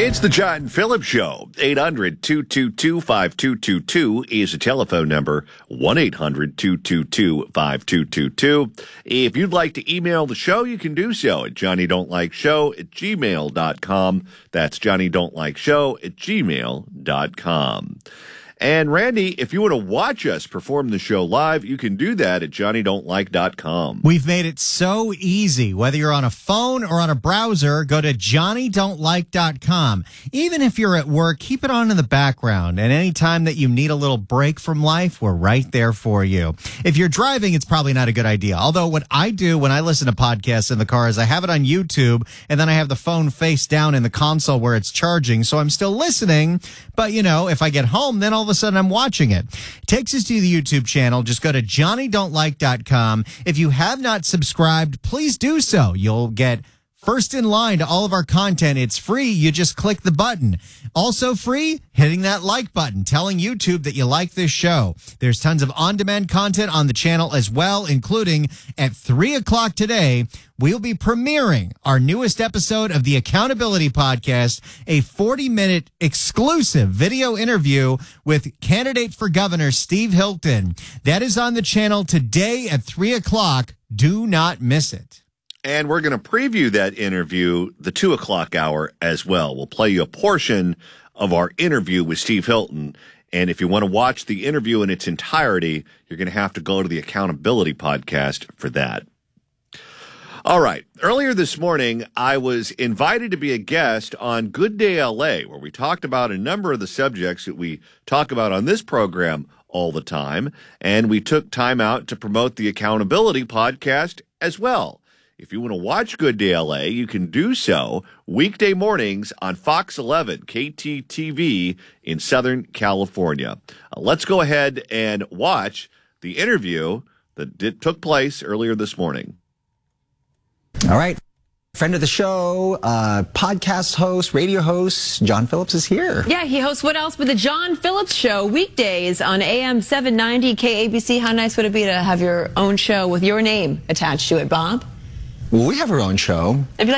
It's the John Phillips Show. 800-222-5222 is the telephone number. 1-800-222-5222. If you'd like to email the show, you can do so at johnnydon'tlikeshow@gmail.com. That's johnnydon'tlikeshow@gmail.com. And Randy, if you want to watch us perform the show live, you can do that at johnnydon'tlike.com. We've made it so easy. Whether you're on a phone or on a browser, go to johnnydon'tlike.com. Even if you're at work, keep it on in the background. And any time that you need a little break from life, we're right there for you. If you're driving, it's probably not a good idea. Although what I do when I listen to podcasts in the car is I have it on YouTube, and then I have the phone face down in the console where it's charging. So I'm still listening. But, you know, if I get home, then all of a sudden I'm watching it. Takes us to the YouTube channel. Just go to johnnydon'tlike.com. If you have not subscribed, please do so. You'll get first in line to all of our content. It's free. You just click the button. Also free, hitting that like button, telling YouTube that you like this show. There's tons of on-demand content on the channel as well, including at 3 o'clock today, we'll be premiering our newest episode of the Accountability Podcast, a 40-minute exclusive video interview with candidate for governor Steve Hilton. That is on the channel today at 3 o'clock. Do not miss it. And we're going to preview that interview the 2 o'clock hour as well. We'll play you a portion of our interview with Steve Hilton. And if you want to watch the interview in its entirety, you're going to have to go to the Accountability Podcast for that. All right. Earlier this morning, I was invited to be a guest on Good Day LA, where we talked about a number of the subjects that we talk about on this program all the time. And we took time out to promote the Accountability Podcast as well. If you want to watch Good Day LA, you can do so weekday mornings on Fox 11, KTTV in Southern California. Let's go ahead and watch the interview that took place earlier this morning. All right. Friend of the show, podcast host, radio host, John Phillips is here. Yeah, he hosts What Else with the John Phillips Show weekdays on AM 790 KABC. How nice would it be to have your own show with your name attached to it, Bob? Well, we have our own show. If you like